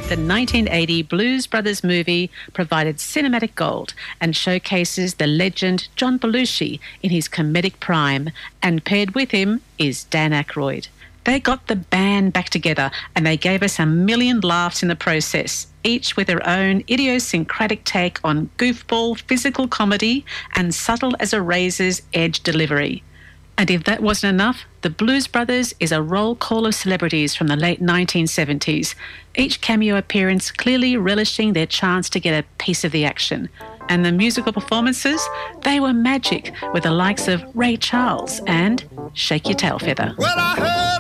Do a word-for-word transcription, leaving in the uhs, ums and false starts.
The nineteen eighty Blues Brothers movie provided cinematic gold and showcases the legend John Belushi in his comedic prime, and paired with him is Dan Aykroyd. They got the band back together and they gave us a million laughs in the process, each with their own idiosyncratic take on goofball physical comedy and subtle as a razor's edge delivery. And if that wasn't enough, the Blues Brothers is a roll call of celebrities from the late nineteen seventies, each cameo appearance clearly relishing their chance to get a piece of the action. And the musical performances, they were magic, with the likes of Ray Charles and Shake Your Tail Feather. Well, I heard